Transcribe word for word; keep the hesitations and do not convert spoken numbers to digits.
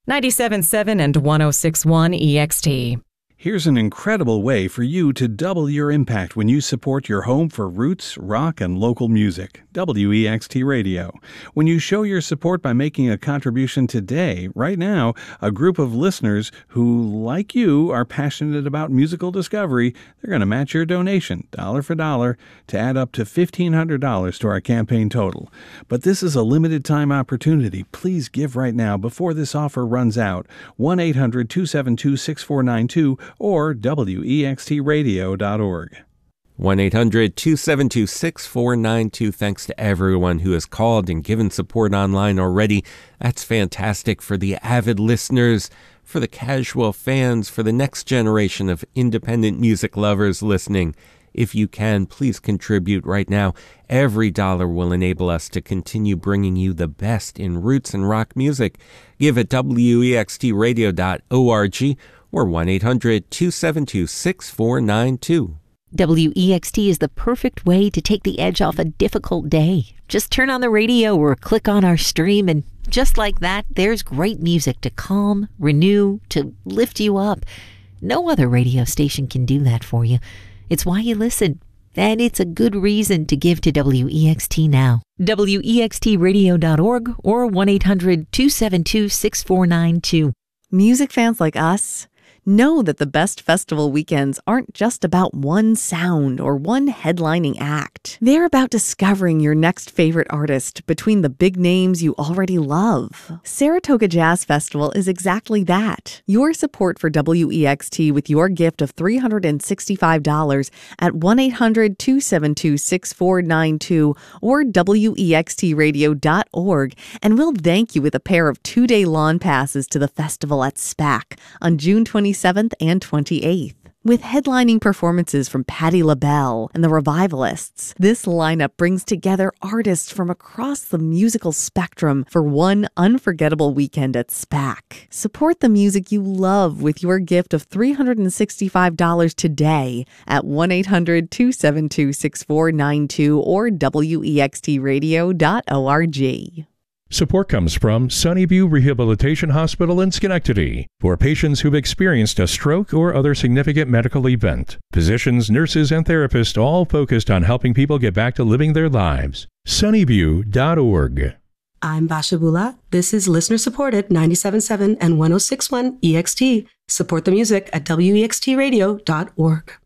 ninety-seven point seven and one oh six point one E X T. Here's an incredible way for you to double your impact when you support your home for roots, rock, and local music. W E X T Radio. When you show your support by making a contribution today, right now, a group of listeners who, like you, are passionate about musical discovery, they're going to match your donation, dollar for dollar, to add up to fifteen hundred dollars to our campaign total. But this is a limited time opportunity. Please give right now before this offer runs out. one eight hundred two seven two six four nine two or W E X T radio dot org. one eight hundred two seven two six four nine two. Thanks to everyone who has called and given support online already. That's fantastic for the avid listeners, for the casual fans, for the next generation of independent music lovers listening. If you can, please contribute right now. Every dollar will enable us to continue bringing you the best in roots and rock music. Give at W E X T radio dot org or one eight hundred two seven two six four nine two. W E X T is the perfect way to take the edge off a difficult day. Just turn on the radio or click on our stream, and just like that, there's great music to calm, renew, to lift you up. No other radio station can do that for you. It's why you listen, and it's a good reason to give to W E X T now. W E X T radio dot org or one eight hundred two seven two six four nine two. Music fans like us know that the best festival weekends aren't just about one sound or one headlining act. They're about discovering your next favorite artist between the big names you already love. Saratoga Jazz Festival is exactly that. Your support for W E X T with your gift of three hundred sixty-five dollars at one eight hundred two seven two six four nine two or W E X T radio dot org, and we'll thank you with a pair of two-day lawn passes to the festival at SPAC on June twenty-seventh and twenty-eighth. With headlining performances from Patti LaBelle and the Revivalists, this lineup brings together artists from across the musical spectrum for one unforgettable weekend at SPAC. Support the music you love with your gift of three hundred sixty-five dollars today at one eight hundred two seven two six four nine two or W E X T radio dot org. Support comes from Sunnyview Rehabilitation Hospital in Schenectady for patients who've experienced a stroke or other significant medical event. Physicians, nurses, and therapists all focused on helping people get back to living their lives. Sunnyview dot org. I'm Basha Bula. This is listener supported ninety-seven point seven and one oh six point one E X T. Support the music at W E X T radio dot org.